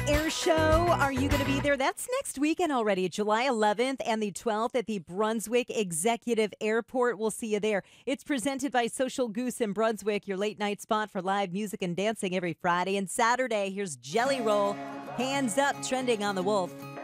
Air Show. Are you going to be there? That's next weekend already, July 11th and the 12th at the Brunswick Executive Airport. We'll see you there. It's presented by Social Goose in Brunswick, your late night spot for live music and dancing every Friday and Saturday. Here's Jelly Roll, Hands Up, trending on the Wolf.